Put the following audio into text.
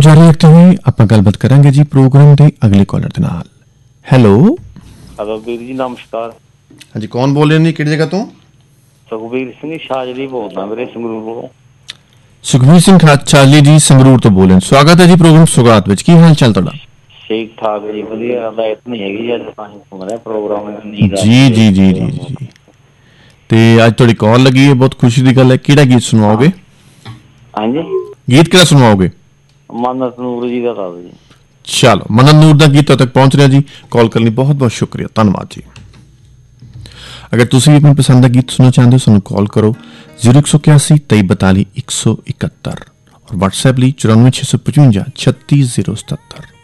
ਜਾਰੀ ਰੱਖਦੇ ਹੋਏ ਆਪਾਂ ਗੱਲਬਾਤ ਕਰਾਂਗੇ ਜੀ ਪ੍ਰੋਗਰਾਮ ਦੇ ਅਗਲੇ ਕਾਲਰ ਦੇ ਨਾਲ। ਹੈਲੋ ਵੀਰ ਜੀ ਨਮਸਕਾਰ। ਹਾਂਜੀ, ਕੌਣ ਬੋਲ ਰਹੇ ਨੇ, ਕਿਹੜੀ ਜਗ੍ਹਾ ਤੋਂ? ਸੁਖਬੀਰ ਸਿੰਘ ਸ਼ਾਜਲੀ ਬੋਲਦਾ ਵੀਰੇ, ਸੰਗਰੂਰ ਤੋਂ। ਸੁਖਬੀਰ ਸਿੰਘ ਛਾਜਲੀ ਜੀ ਸੰਗਰੂਰ ਤੋਂ ਬੋਲ ਰਹੇ। ਸਵਾਗਤ ਹੈ ਜੀ ਪ੍ਰੋਗਰਾਮ ਸੁਗਾਤ ਵਿੱਚ। ਕੀ ਹਾਲ ਚਾਲ ਤੁਹਾਡਾ? ਠੀਕ ਠਾਕ ਜੀ, ਵਧੀਆ। ਲਾਈਟ ਨਹੀਂ ਹੈਗੀ ਅੱਜ, ਤਾਂ ਹੀ ਸੁਣ ਰਿਹਾ ਪ੍ਰੋਗਰਾਮ। ਜੀ ਜੀ ਜੀ ਜੀ ਜੀ। ਤੇ ਅੱਜ ਤੁਹਾਡੀ ਕਾਲ ਲੱਗੀ ਹੈ, ਬਹੁਤ ਖੁਸ਼ੀ ਦੀ ਗੱਲ ਹੈ। ਕਿਹੜਾ ਗੀਤ ਸੁਣਵਾਓਗੇ? ਹਾਂਜੀ, ਗੀਤ ਕਿਹੜਾ ਸੁਣਵਾਓਗੇ? ਮੰਨਤ ਨੂਰ ਜੀ ਦਾ ਦੱਸ ਜੀ। ਚਲੋ, ਮੰਨਤ ਨੂਰ ਦਾ ਗੀਤ ਤੱਕ ਪਹੁੰਚ ਰਿਹਾ ਜੀ। ਕਾਲ ਕਰਨ ਲਈ ਬਹੁਤ ਬਹੁਤ ਸ਼ੁਕਰੀਆ, ਧੰਨਵਾਦ ਜੀ। ਅਗਰ ਤੁਸੀਂ ਵੀ ਆਪਣੀ ਪਸੰਦ ਦਾ ਗੀਤ ਸੁਣਨਾ ਚਾਹੁੰਦੇ ਹੋ, ਸਾਨੂੰ ਕਾਲ ਕਰੋ 0181 2342 171 ਔਰ WhatsApp ਲਈ 94 655 36077।